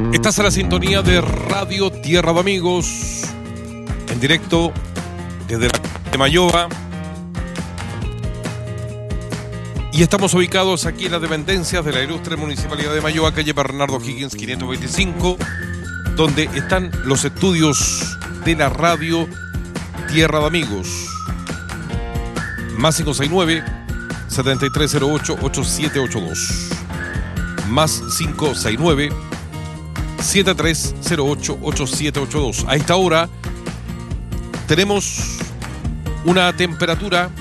Estás a la sintonía de Radio Tierra de Amigos, en directo desde la de Mayoa. Y estamos ubicados aquí en las dependencias de la ilustre Municipalidad de Mayoa, calle Bernardo Higgins 525, donde están los estudios de la Radio Tierra de Amigos. Más 569-7308-8782. Más 569-7308-8782. A esta hora tenemos una temperatura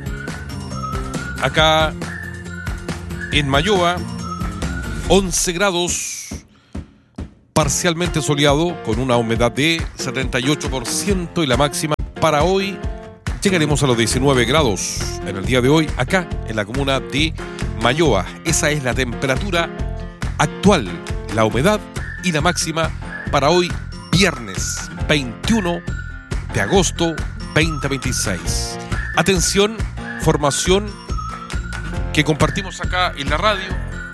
acá en Mayoa, 11 grados, parcialmente soleado, con una humedad de 78% y la máxima para hoy llegaremos a los 19 grados en el día de hoy, acá en la comuna de Mayoa. Esa es la temperatura actual, la humedad y la máxima para hoy, viernes 21 de agosto 2026. Atención, formación que compartimos acá en la radio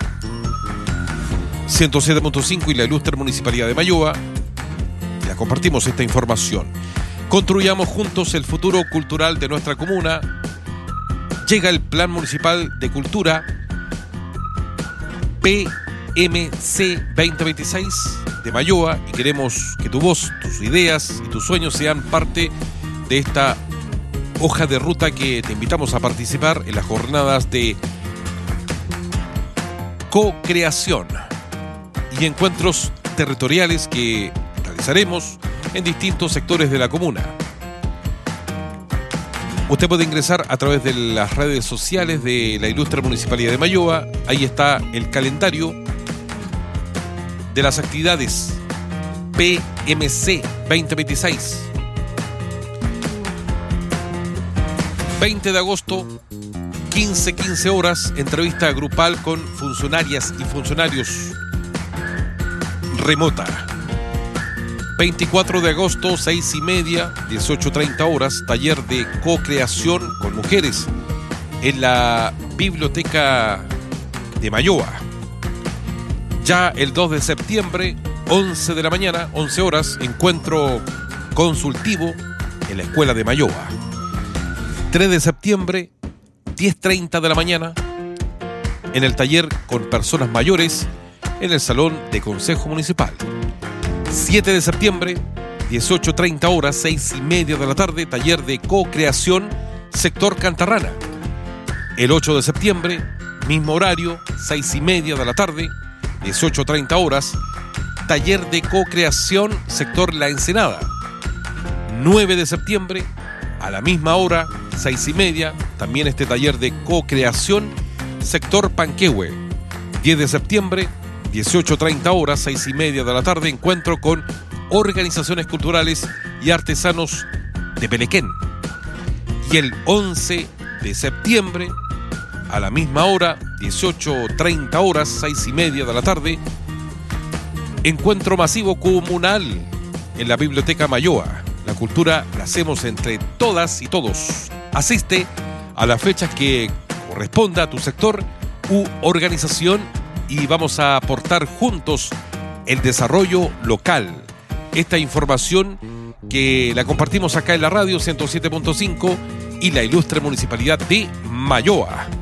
107.5 y la ilustre Municipalidad de Mayoa. Ya compartimos esta información. Construyamos juntos el futuro cultural de nuestra comuna. Llega el Plan Municipal de Cultura PMC 2026 de Mayoa y queremos que tu voz, tus ideas y tus sueños sean parte de esta hoja de ruta que te invitamos a participar en las jornadas de co-creación y encuentros territoriales que realizaremos en distintos sectores de la comuna. Usted puede ingresar a través de las redes sociales de la ilustre Municipalidad de Mayoa. Ahí está el calendario de las actividades PMC 2026. 20 de agosto, 15 horas, entrevista grupal con funcionarias y funcionarios remota. 24 de agosto, 6:30, 18:30 horas, taller de co-creación con mujeres en la Biblioteca de Mayoa. Ya el 2 de septiembre, 11 de la mañana, 11 horas, encuentro consultivo en la Escuela de Mayoa. 3 de septiembre, 10:30 de la mañana, en el taller con personas mayores en el Salón de Consejo Municipal. 7 de septiembre, 18:30 horas, 6:30 de la tarde, taller de co-creación, sector Cantarrana. El 8 de septiembre, mismo horario, 6:30 de la tarde, 18:30 horas, taller de co-creación, sector La Ensenada. 9 de septiembre, a la misma hora, 6:30, también este taller de co-creación, sector Panquehue. 10 de septiembre, 18:30 horas, 6:30 de la tarde, encuentro con organizaciones culturales y artesanos de Pelequén. Y el 11 de septiembre, a la misma hora, 18:30 horas, 6:30 de la tarde, encuentro masivo comunal en la Biblioteca Mayoa. La cultura la hacemos entre todas y todos. Asiste a las fechas que corresponda a tu sector u organización y vamos a aportar juntos el desarrollo local. Esta información que la compartimos acá en la radio 107.5 y la ilustre Municipalidad de Mayoa.